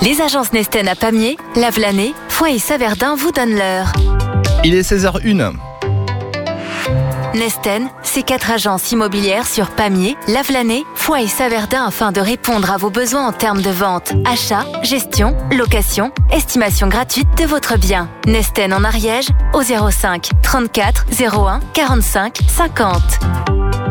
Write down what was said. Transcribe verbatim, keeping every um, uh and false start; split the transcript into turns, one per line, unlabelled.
Les agences Nesten à Pamiers, Lavelanet, Foix et Saverdin vous donnent l'heure.
Il est seize heures une.
Nesten, c'est quatre agences immobilières sur Pamiers, Lavelanet, Foix et Saverdin afin de répondre à vos besoins en termes de vente, achat, gestion, location, estimation gratuite de votre bien. Nesten en Ariège au zéro cinq trente-quatre zéro un quarante-cinq cinquante.